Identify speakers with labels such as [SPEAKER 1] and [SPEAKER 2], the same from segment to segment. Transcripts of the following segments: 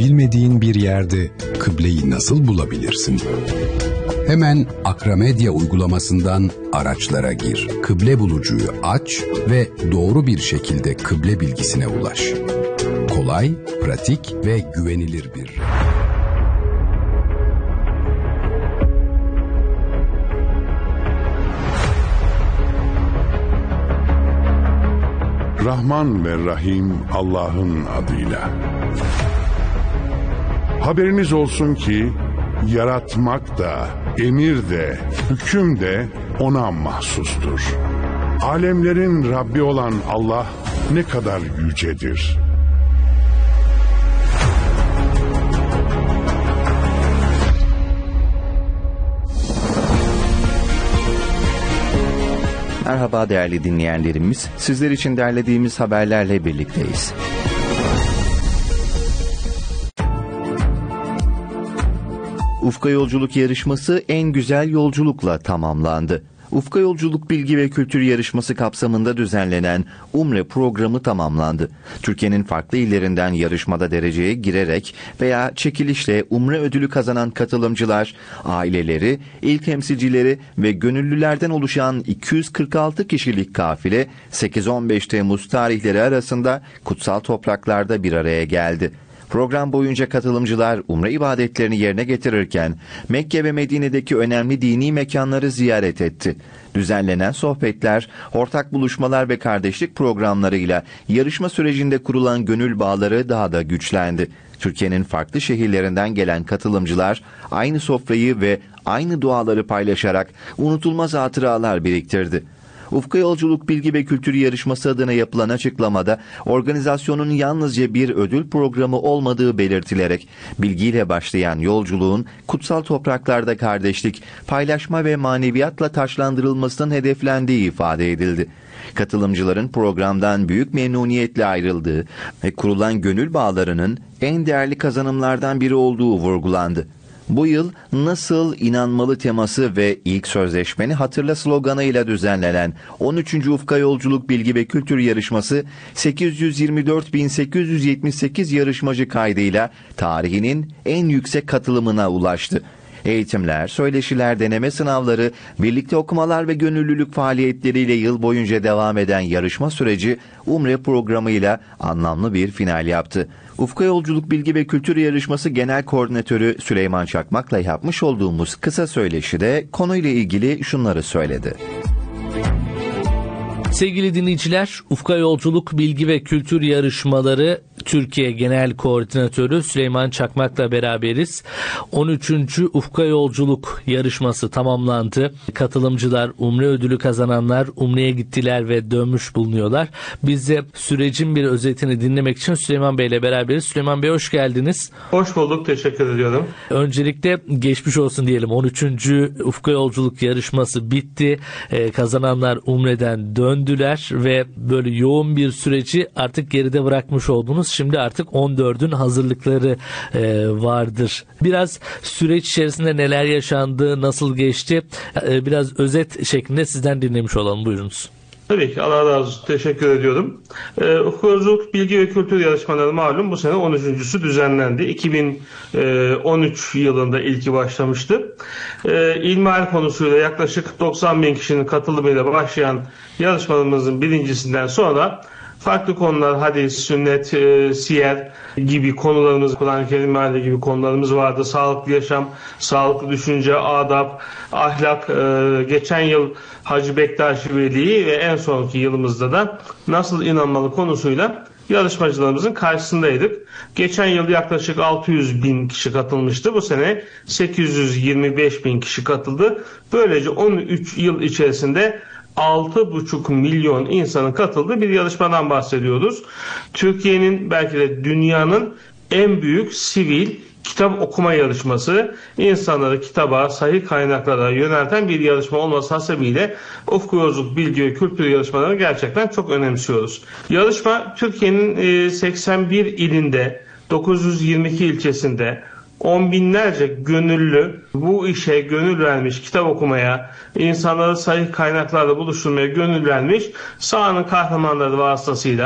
[SPEAKER 1] Bilmediğin bir yerde kıbleyi nasıl bulabilirsin?
[SPEAKER 2] Hemen Akramedia uygulamasından araçlara gir. Kıble bulucuyu aç ve doğru bir şekilde kıble bilgisine ulaş. Kolay, pratik ve güvenilir bir.
[SPEAKER 3] Rahman ve Rahim Allah'ın adıyla. Haberiniz olsun ki yaratmak da, emir de, hüküm de ona mahsustur. Alemlerin Rabbi olan Allah ne kadar yücedir.
[SPEAKER 4] Merhaba değerli dinleyenlerimiz, sizler için derlediğimiz haberlerle birlikteyiz. Ufka Yolculuk yarışması en güzel yolculukla tamamlandı. Ufka Yolculuk Bilgi ve Kültür Yarışması kapsamında düzenlenen Umre programı tamamlandı. Türkiye'nin farklı illerinden yarışmada dereceye girerek veya çekilişle Umre ödülü kazanan katılımcılar, aileleri, il temsilcileri ve gönüllülerden oluşan 246 kişilik kafile 8-15 Temmuz tarihleri arasında kutsal topraklarda bir araya geldi. Program boyunca katılımcılar umre ibadetlerini yerine getirirken Mekke ve Medine'deki önemli dini mekanları ziyaret etti. Düzenlenen sohbetler, ortak buluşmalar ve kardeşlik programlarıyla yarışma sürecinde kurulan gönül bağları daha da güçlendi. Türkiye'nin farklı şehirlerinden gelen katılımcılar aynı sofrayı ve aynı duaları paylaşarak unutulmaz hatıralar biriktirdi. Ufka Yolculuk Bilgi ve Kültür Yarışması adına yapılan açıklamada organizasyonun yalnızca bir ödül programı olmadığı belirtilerek bilgiyle başlayan yolculuğun kutsal topraklarda kardeşlik, paylaşma ve maneviyatla taşlandırılmasının hedeflendiği ifade edildi. Katılımcıların programdan büyük memnuniyetle ayrıldığı ve kurulan gönül bağlarının en değerli kazanımlardan biri olduğu vurgulandı. Bu yıl Nasıl inanmalı teması ve ilk sözleşmeni hatırla sloganıyla düzenlenen 13. Ufka Yolculuk Bilgi ve Kültür Yarışması 824.878 yarışmacı kaydıyla tarihinin en yüksek katılımına ulaştı. Eğitimler, söyleşiler, deneme sınavları, birlikte okumalar ve gönüllülük faaliyetleriyle yıl boyunca devam eden yarışma süreci Umre programıyla anlamlı bir final yaptı. Ufka Yolculuk Bilgi ve Kültür Yarışması Genel Koordinatörü Süleyman Çakmak'la yapmış olduğumuz kısa söyleşide konuyla ilgili şunları söyledi.
[SPEAKER 5] Sevgili dinleyiciler, Ufka Yolculuk Bilgi ve Kültür Yarışmaları Türkiye Genel Koordinatörü Süleyman Çakmak'la beraberiz. 13. Ufka Yolculuk yarışması tamamlandı. Katılımcılar, Umre ödülü kazananlar Umre'ye gittiler ve dönmüş bulunuyorlar. Biz de sürecin bir özetini dinlemek için Süleyman Bey ile beraberiz. Süleyman Bey hoş geldiniz.
[SPEAKER 6] Hoş bulduk, teşekkür ediyorum.
[SPEAKER 5] Öncelikle geçmiş olsun diyelim. 13. Ufka Yolculuk yarışması bitti. Kazananlar Umre'den döndüler ve böyle yoğun bir süreci artık geride bırakmış oldunuz. Şimdi artık 14'ün hazırlıkları vardır. Biraz süreç içerisinde neler yaşandı, nasıl geçti? Biraz özet şeklinde sizden dinlemiş olalım. Buyurunuz.
[SPEAKER 6] Tabii ki, Allah razı olsun. Teşekkür ediyorum. Ufka Yolculuk Bilgi ve Kültür Yarışmaları malum bu sene 13.sü düzenlendi. 2013 yılında ilki başlamıştı. İlmihal konusuyla yaklaşık 90.000 kişinin katılımıyla başlayan yarışmalarımızın birincisinden sonra farklı konular, hadis, sünnet, siyer gibi konularımız, Kur'an-ı Kerim meali gibi konularımız vardı. Sağlıklı yaşam, sağlıklı düşünce, adab, ahlak, geçen yıl Hacı Bektaş Veli ve en sonki yılımızda da nasıl inanmalı konusuyla yarışmacılarımızın karşısındaydık. Geçen yıl yaklaşık 600.000 kişi katılmıştı. Bu sene 825.000 kişi katıldı. Böylece 13 yıl içerisinde 6,5 milyon insanın katıldığı bir yarışmadan bahsediyoruz. Türkiye'nin, belki de dünyanın en büyük sivil kitap okuma yarışması, insanları kitaba, sahih kaynaklara yönelten bir yarışma olması hasebiyle Ufka Yolculuk Bilgi ve Kültür Yarışmalarını gerçekten çok önemsiyoruz. Yarışma Türkiye'nin 81 ilinde, 922 ilçesinde, on binlerce gönüllü bu işe gönül vermiş, kitap okumaya, insanları sahih kaynaklarla buluşturmaya gönül vermiş sahanın kahramanları vasıtasıyla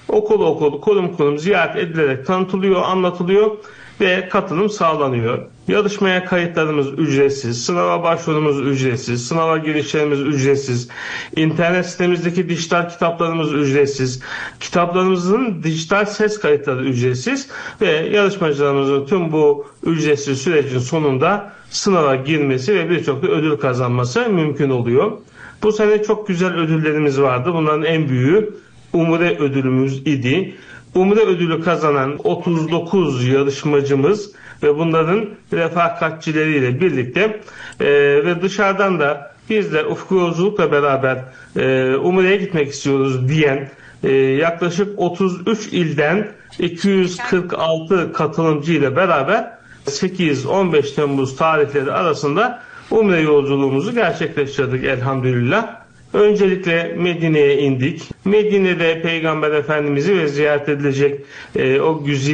[SPEAKER 6] okul okul, kurum kurum ziyaret edilerek tanıtılıyor, anlatılıyor ve katılım sağlanıyor. Yarışmaya kayıtlarımız ücretsiz, sınava başvurumuz ücretsiz, sınava girişlerimiz ücretsiz, internet sitemizdeki dijital kitaplarımız ücretsiz, kitaplarımızın dijital ses kayıtları ücretsiz ve yarışmacılarımızın tüm bu ücretsiz sürecin sonunda sınava girmesi ve birçok da ödül kazanması mümkün oluyor. Bu sene çok güzel ödüllerimiz vardı. Bunların en büyüğü Umre ödülümüz idi. Umre ödülü kazanan 39 yarışmacımız ve bunların refakatçileriyle birlikte ve dışarıdan da biz de Ufku Yolculuk'la beraber Umre'ye gitmek istiyoruz diyen yaklaşık 33 ilden 246 katılımcı ile beraber 8-15 Temmuz tarihleri arasında Umre yolculuğumuzu gerçekleştirdik elhamdülillah. Öncelikle Medine'ye indik. Medine'de Peygamber Efendimiz'i ve ziyaret edilecek o güzide